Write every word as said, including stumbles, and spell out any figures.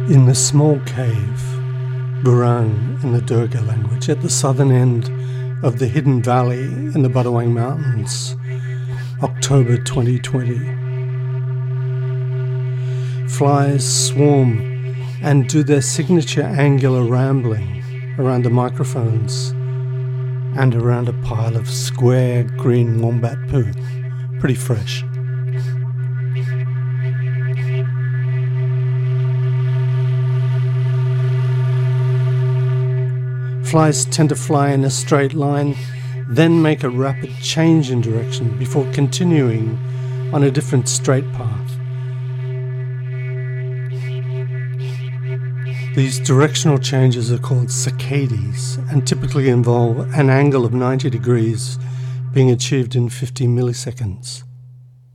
In the small cave, Burang in the Durga language, at the southern end of the hidden valley in the Budawang Mountains, October twenty twenty. Flies swarm and do their signature angular rambling around the microphones and around a pile of square green wombat poo. Pretty fresh. Flies tend to fly in a straight line, then make a rapid change in direction before continuing on a different straight path. These directional changes are called saccades and typically involve an angle of ninety degrees being achieved in fifty milliseconds.